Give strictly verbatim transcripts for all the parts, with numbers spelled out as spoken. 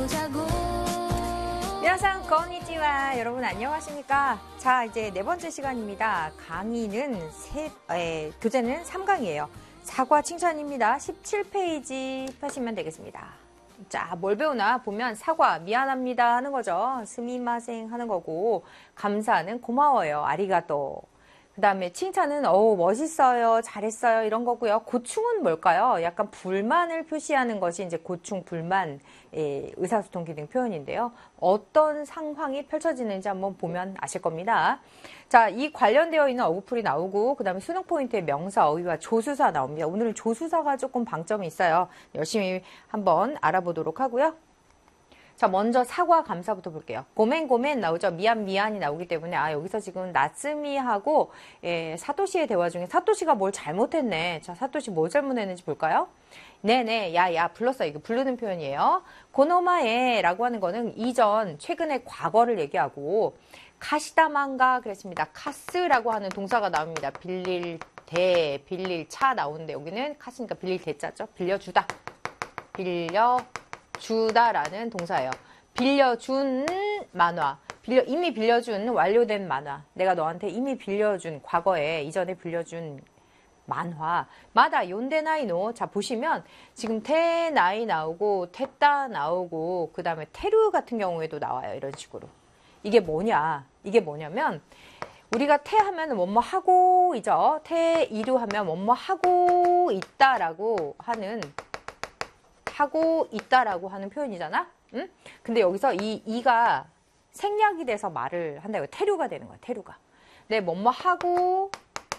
皆さん konnichiwa. 여러분 안녕하십니까? 자, 이제 네 번째 시간입니다. 강의는 세, 에, 교재는 삼 강이에요. 사과 칭찬입니다. 십칠 페이지 펴시면 되겠습니다. 자, 뭘 배우나 보면 사과, 미안합니다 하는 거죠. 스미마생 하는 거고, 감사는 고마워요. 아리가또. 그 다음에 칭찬은 어우 멋있어요, 잘했어요 이런 거고요. 고충은 뭘까요? 약간 불만을 표시하는 것이 이제 고충, 불만, 예, 의사소통 기능 표현인데요. 어떤 상황이 펼쳐지는지 한번 보면 아실 겁니다. 자, 이 관련되어 있는 어구풀이 나오고 그 다음에 수능 포인트의 명사, 어휘와 조수사 나옵니다. 오늘은 조수사가 조금 방점이 있어요. 열심히 한번 알아보도록 하고요. 자, 먼저 사과 감사부터 볼게요. 고멘 고멘 나오죠. 미안 미안이 나오기 때문에 아 여기서 지금 나츠미하고 예, 사토시의 대화 중에 사토시가 뭘 잘못했네. 자, 사토시 뭘 잘못했는지 볼까요? 네네 야야 불렀어. 이거 부르는 표현이에요. 고노마에 라고 하는 거는 이전 최근의 과거를 얘기하고 카시다만가 그랬습니다. 카스라고 하는 동사가 나옵니다. 빌릴 대 빌릴 차 나오는데 여기는 카스니까 빌릴 대자죠. 빌려주다. 빌려 주다라는 동사예요. 빌려준 만화. 빌려, 이미 빌려준 완료된 만화. 내가 너한테 이미 빌려준 과거에 이전에 빌려준 만화. 마다 연대나이노. 자, 보시면 지금 테나이 나오고 테따 나오고 그 다음에 테루 같은 경우에도 나와요. 이런 식으로. 이게 뭐냐? 이게 뭐냐면 우리가 테 하면 뭐뭐 하고 이죠. 테 이루 하면 뭐뭐 하고 있다라고 하는 하고 있다라고 하는 표현이잖아. 응? 근데 여기서 이 이가 생략이 돼서 말을 한다. 이거 태류가 되는 거야. 태류가. 네, 뭐뭐 하고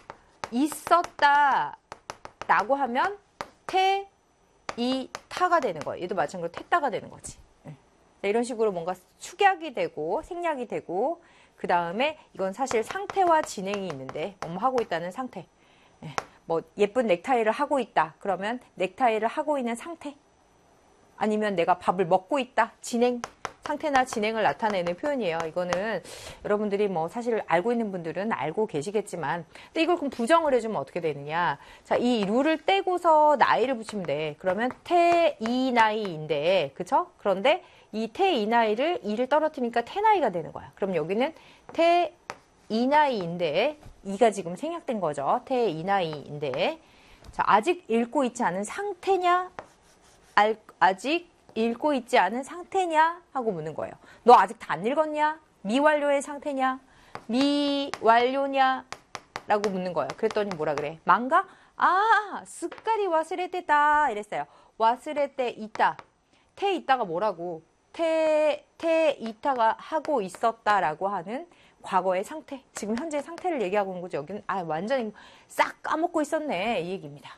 있었다 라고 하면 태, 이, 타가 되는 거야. 얘도 마찬가지로 태따가 되는 거지. 응. 네, 이런 식으로 뭔가 축약이 되고 생략이 되고 그 다음에 이건 사실 상태와 진행이 있는데 뭐뭐 하고 있다는 상태. 네. 뭐 예쁜 넥타이를 하고 있다. 그러면 넥타이를 하고 있는 상태. 아니면 내가 밥을 먹고 있다. 진행, 상태나 진행을 나타내는 표현이에요. 이거는 여러분들이 뭐 사실 알고 있는 분들은 알고 계시겠지만 근데 이걸 그럼 부정을 해주면 어떻게 되느냐. 자, 이 루를 떼고서 나이를 붙이면 돼. 그러면 태, 이 나이인데 그쵸? 그런데 이 태, 이 나이를 이를 떨어뜨리니까 태 나이가 되는 거야. 그럼 여기는 태, 이 나이인데 이가 지금 생략된 거죠. 태, 이 나이인데 자, 아직 읽고 있지 않은 상태냐? 알, 아직 읽고 있지 않은 상태냐? 하고 묻는 거예요. 너 아직 다 안 읽었냐? 미완료의 상태냐? 미완료냐? 라고 묻는 거예요. 그랬더니 뭐라 그래? 망가? 아, 스까리 와스레테다 이랬어요. 와스레테 있다. 테 있다가 뭐라고? 테, 테 있다가 하고 있었다라고 하는 과거의 상태. 지금 현재 상태를 얘기하고 있는 거죠. 여기는 아, 완전히 싹 까먹고 있었네. 이 얘기입니다.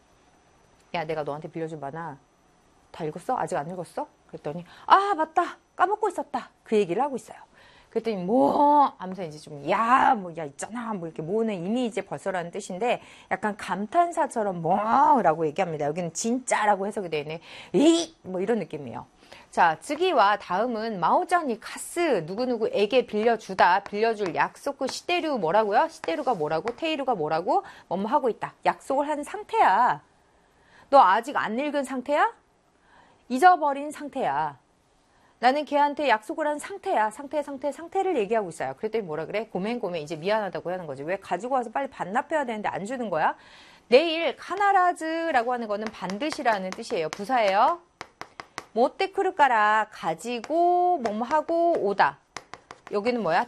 야, 내가 너한테 빌려준 만화 다 읽었어? 아직 안 읽었어? 그랬더니 아 맞다 까먹고 있었다 그 얘기를 하고 있어요. 그랬더니 뭐 하면서 이제 좀 야 뭐 야 있잖아 뭐 이렇게 뭐는 이미 이제 벌써라는 뜻인데 약간 감탄사처럼 뭐라고 얘기합니다. 여기는 진짜라고 해석이 되어 있네. 이 뭐 이런 느낌이에요. 자, 즈기와 다음은 마오짱이 카스 누구누구에게 빌려주다 빌려줄 약속 그 시대류 뭐라고요? 시대류가 뭐라고? 테이루가 뭐라고? 뭐뭐 하고 있다. 약속을 한 상태야. 너 아직 안 읽은 상태야? 잊어버린 상태야. 나는 걔한테 약속을 한 상태야. 상태, 상태, 상태를 얘기하고 있어요. 그랬더니 뭐라 그래? 고멘고멘 이제 미안하다고 하는 거지. 왜 가지고 와서 빨리 반납해야 되는데 안 주는 거야? 내일 카나라즈라고 하는 거는 반드시라는 뜻이에요. 부사예요. 모떼 크루까라 가지고 뭐뭐 하고 오다. 여기는 뭐야?